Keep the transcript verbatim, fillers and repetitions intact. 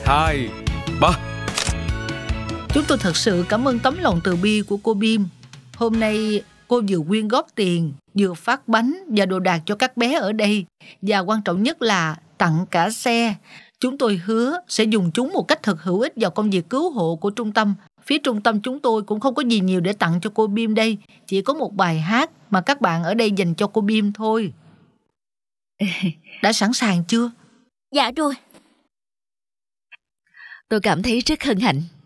hai, ba. Chúng tôi thật sự cảm ơn tấm lòng từ bi của cô Bim. Hôm nay cô vừa quyên góp tiền, vừa phát bánh và đồ đạc cho các bé ở đây. Và quan trọng nhất là tặng cả xe. Chúng tôi hứa sẽ dùng chúng một cách thật hữu ích vào công việc cứu hộ của trung tâm. Phía trung tâm chúng tôi cũng không có gì nhiều để tặng cho cô Bim đây. Chỉ có một bài hát mà các bạn ở đây dành cho cô Bim thôi. Đã sẵn sàng chưa? Dạ rồi. Tôi cảm thấy rất hân hạnh